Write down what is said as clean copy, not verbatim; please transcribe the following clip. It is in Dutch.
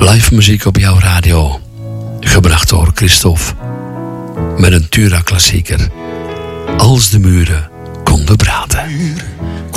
Live muziek op jouw radio. Gebracht door Christophe. Met een Tura-klassieker. Als de muren konden praten.